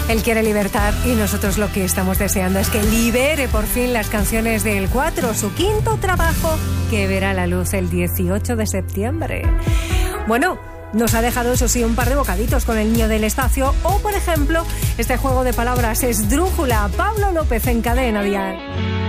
Él quiere libertad y nosotros lo que estamos deseando es que libere por fin las canciones del 4, su quinto trabajo que verá la luz el 18 de septiembre. Bueno, nos ha dejado, eso sí, un par de bocaditos con El niño del espacio o, por ejemplo, este juego de palabras Esdrújula. Pablo López en Cadena Dial.